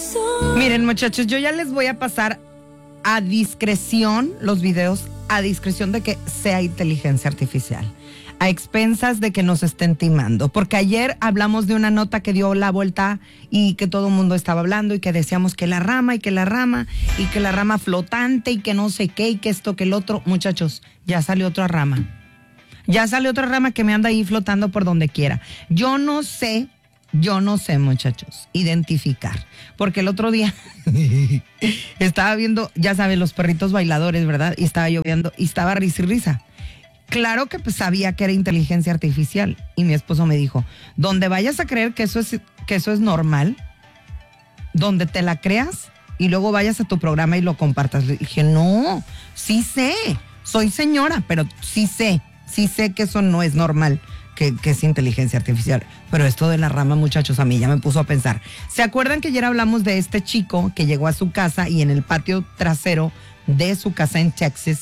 Miren, muchachos, yo ya les voy a pasar a discreción los videos, a discreción de que sea inteligencia artificial, a expensas de que nos estén timando, porque ayer hablamos de una nota que dio la vuelta y que todo el mundo estaba hablando y que decíamos que la rama y que la rama y que la rama flotante y que no sé qué y que esto que el otro. Muchachos, ya salió otra rama. Ya salió otra rama que me anda ahí flotando por donde quiera. Yo no sé, muchachos, identificar. Porque el otro día estaba viendo, ya sabes, los perritos bailadores, ¿verdad? Y estaba lloviendo y estaba risa y risa. Claro que pues, sabía que era inteligencia artificial. Y mi esposo me dijo, donde vayas a creer que eso es normal, donde te la creas y luego vayas a tu programa y lo compartas. Le dije, no, sí sé, soy señora, pero sí sé que eso no es normal, que es inteligencia artificial. Pero esto de la rama, muchachos, a mí ya me puso a pensar. ¿Se acuerdan que ayer hablamos de este chico que llegó a su casa y en el patio trasero de su casa en Texas,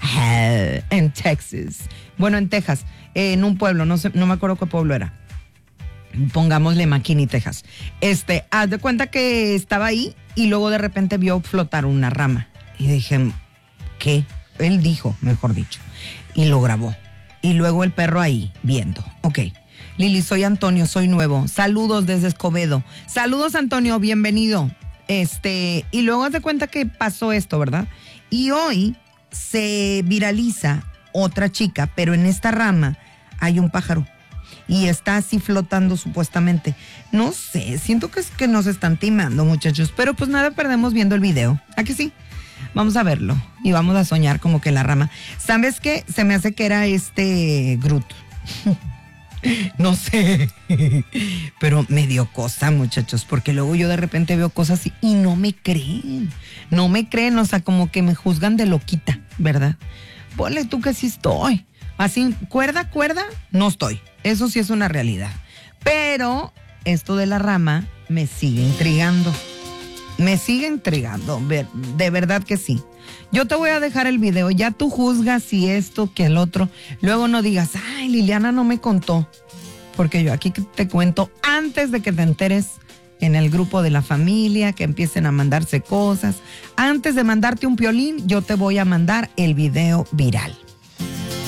bueno, en Texas, en un pueblo, no me acuerdo qué pueblo era, pongámosle McKinney, Texas, haz de cuenta que estaba ahí y luego de repente vio flotar una rama y dije, ¿qué? Él dijo, mejor dicho, y lo grabó. Y luego el perro ahí, viendo. Ok. Lili, soy Antonio, soy nuevo. Saludos desde Escobedo. Saludos, Antonio, bienvenido. Y luego haz de cuenta que pasó esto, ¿verdad? Y hoy se viraliza otra chica, pero en esta rama hay un pájaro. Y está así flotando supuestamente. No sé, siento que es que nos están timando, muchachos. Pero pues nada, perdemos viendo el video. ¿A que sí? Vamos a verlo y vamos a soñar como que la rama. ¿Sabes qué? Se me hace que era Groot. No sé. Pero me dio cosa, muchachos, porque luego yo de repente veo cosas así y no me creen. No me creen, o sea, como que me juzgan de loquita, ¿verdad? Ponle tú que sí estoy. Así, cuerda, no estoy. Eso sí es una realidad. Pero esto de la rama me sigue intrigando. Me sigue intrigando, de verdad que sí. Yo te voy a dejar el video, ya tú juzgas si esto, que el otro. Luego no digas, ay, Liliana no me contó. Porque yo aquí te cuento antes de que te enteres en el grupo de la familia, que empiecen a mandarse cosas. Antes de mandarte un piolín, yo te voy a mandar el video viral.